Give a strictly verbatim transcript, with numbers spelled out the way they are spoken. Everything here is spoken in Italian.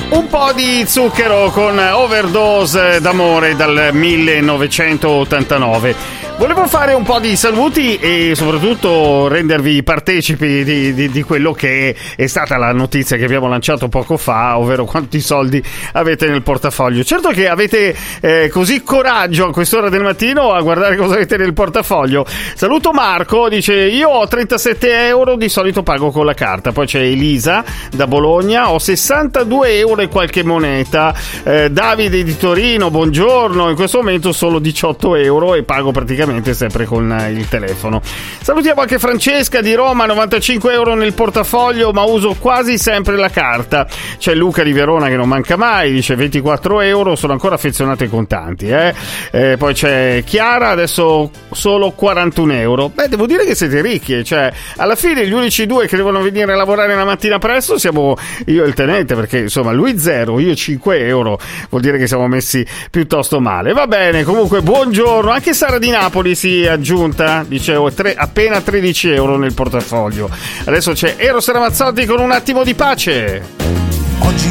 Un po' di zucchero con Overdose d'amore dal millenovecentottantanove. Volevo fare un po' di saluti e soprattutto rendervi partecipi di, di, di quello che è stata la notizia che abbiamo lanciato poco fa, ovvero quanti soldi avete nel portafoglio. Certo che avete eh, così coraggio a quest'ora del mattino a guardare cosa avete nel portafoglio. Saluto Marco, dice io ho trentasette euro, di solito pago con la carta. Poi c'è Elisa da Bologna, ho sessantadue euro e qualche moneta. eh, Davide di Torino, buongiorno, in questo momento solo diciotto euro e pago praticamente sempre con il telefono. Salutiamo anche Francesca di Roma, novantacinque euro nel portafoglio ma uso quasi sempre la carta. C'è Luca di Verona che non manca mai, dice ventiquattro euro, sono ancora affezionato ai contanti. eh? Eh, poi c'è Chiara, adesso solo quarantuno euro. Beh, devo dire che siete ricchi, cioè alla fine gli unici due che devono venire a lavorare la mattina presto siamo io e il tenente, perché insomma lui zero, io cinque euro, vuol dire che siamo messi piuttosto male. Va bene, comunque buongiorno. Anche Sara di Napoli si è aggiunta, dicevo tre, appena tredici euro nel portafoglio. Adesso c'è Eros Ramazzotti con Un attimo di pace.